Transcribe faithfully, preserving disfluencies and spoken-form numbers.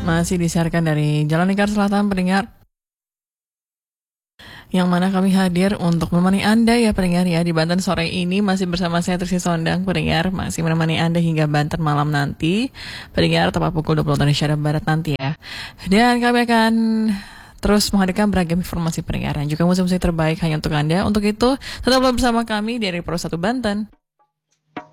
Masih disiarkan dari Jalan Lingkar Selatan, pendengar. Yang mana kami hadir untuk menemani Anda ya pendengar ya di Banten sore ini masih bersama saya Trisi Sondang pendengar, masih menemani Anda hingga Banten malam nanti pendengar tepat pukul dua puluh Indonesia Barat nanti ya. Dan kami akan terus menghadirkan beragam informasi pendengar dan juga musik-musik terbaik hanya untuk Anda. Untuk itu tetaplah bersama kami dari Pro satu Banten.